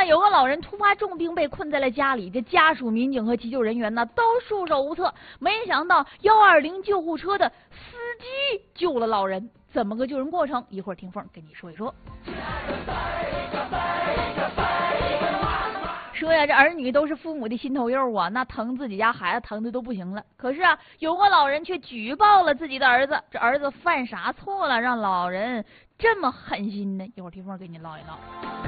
有个老人突发重病被困在了家里，这家属、民警和急救人员呢都束手无策。没想到120救护车的司机救了老人，怎么个救人过程？一会儿听凤跟你说一说。说呀，这儿女都是父母的心头肉啊，那疼自己家孩子疼的都不行了。可是啊，有个老人却举报了自己的儿子，这儿子犯啥错了，让老人这么狠心呢？一会儿听凤给你唠一唠。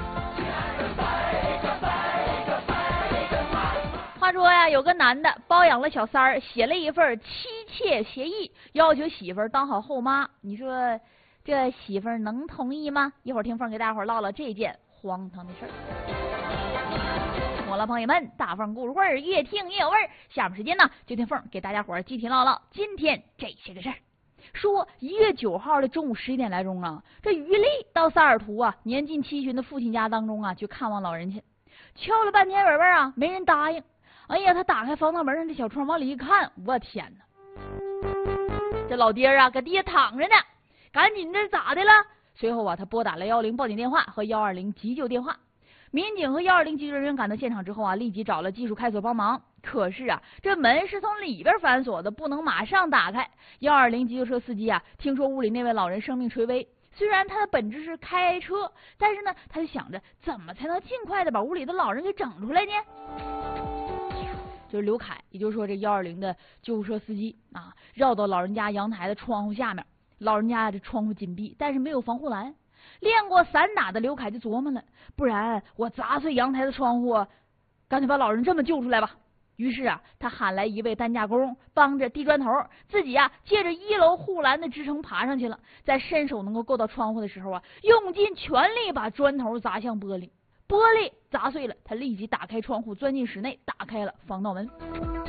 话说呀，有个男的包养了小三儿，写了一份妻妾协议，要求媳妇儿当好后妈。你说这媳妇儿能同意吗？一会儿听凤给大伙唠唠这件荒唐的事儿。好了，朋友们，大凤故事会越听越有味儿。下面时间呢，就听凤给大家伙集体唠唠今天这些个事儿。说1月9号的中午11点来钟啊，这于丽到萨尔图啊年近70旬的父亲家当中啊去看望老人去，敲了半天门啊，没人答应。哎呀，他打开防盗门上的小窗往里一看，我天哪！这老爹啊搁地下躺着呢，赶紧这咋的了？随后啊，他拨打了110报警电话和120急救电话。民警和120急救人员赶到现场之后啊，立即找了技术开锁帮忙。可是啊，这门是从里边反锁的，不能马上打开。120急救车司机啊，听说屋里那位老人生命垂危，虽然他的本质是开车，但是呢，他就想着怎么才能尽快的把屋里的老人给整出来呢？就是刘凯，也就是说这120的救护车司机啊，绕到老人家阳台的窗户下面，老人家这窗户紧闭，但是没有防护栏。练过散打的刘凯就琢磨了，不然我砸碎阳台的窗户，干脆把老人这么救出来吧。于是啊，他喊来一位担架工，帮着递砖头，自己啊借着1楼护栏的支撑爬上去了。在伸手能够够到窗户的时候啊，用尽全力把砖头砸向玻璃，玻璃砸碎了，他立即打开窗户，钻进室内，打开了防盗门。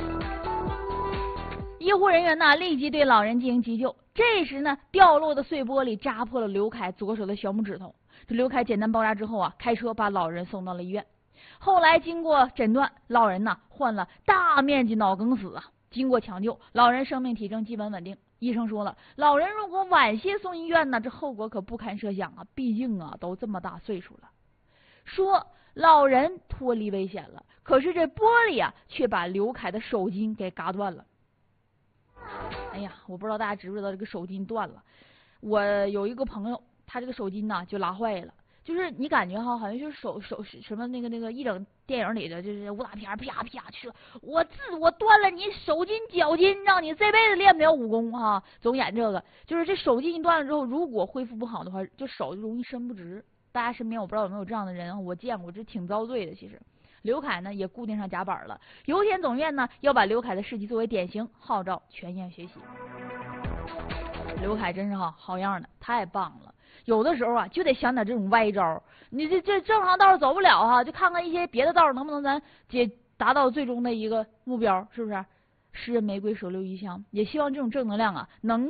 医护人员呢立即对老人进行急救。这时呢，掉落的碎玻璃扎破了刘凯左手的小拇指头。这刘凯简单包扎之后啊，开车把老人送到了医院。后来经过诊断，老人呢患了大面积脑梗死啊。经过抢救，老人生命体征基本稳定。医生说了，老人如果晚些送医院呢，这后果可不堪设想啊！毕竟啊，都这么大岁数了。说老人脱离危险了，可是这玻璃啊，却把刘凯的手筋给嘎断了。哎呀，我不知道大家知不知道这个手筋断了。我有一个朋友，他这个手筋呢就拉坏了，就是你感觉好像就是手什么那个一整电影里的就是武打片啪啪去，我断了你手筋脚筋，让你这辈子练不了武功哈。总演这个，就是这手筋一断了之后，如果恢复不好的话，就手就容易伸不直。大家身边我不知道有没有这样的人，我见过，这挺遭罪的。其实刘凯呢也固定上夹板了，油田总院呢要把刘凯的事迹作为典型，号召全院学习。刘凯真是好样的，太棒了！有的时候啊就得想点这种歪招，你这正常道走不了哈，就看看一些别的道能不能咱达到最终的一个目标，是不是？诗人玫瑰手留余香，也希望这种正能量啊能